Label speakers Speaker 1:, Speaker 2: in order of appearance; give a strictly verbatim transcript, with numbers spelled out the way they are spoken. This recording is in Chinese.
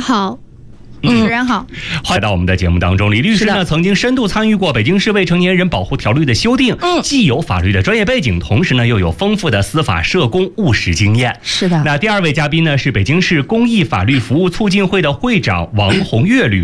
Speaker 1: 好。主持人好，
Speaker 2: 欢迎到我们的节目当中。李律师呢，曾经深度参与过北京市未成年人保护条例的修订，嗯，既有法律的专业背景，同时呢又有丰富的司法社工务实经验。
Speaker 1: 是的。
Speaker 2: 那第二位嘉宾呢是北京市公益法律服务促进会的会长王红月律师。